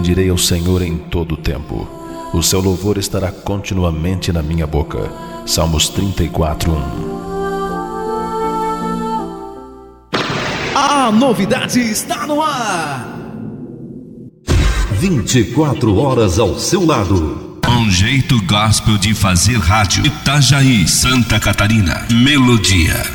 bendirei ao Senhor em todo o tempo. O seu louvor estará continuamente na minha boca. Salmos 34:1. A novidade está no ar. 24 horas ao seu lado. Um jeito gospel de fazer rádio. Itajaí, Santa Catarina. Melodia.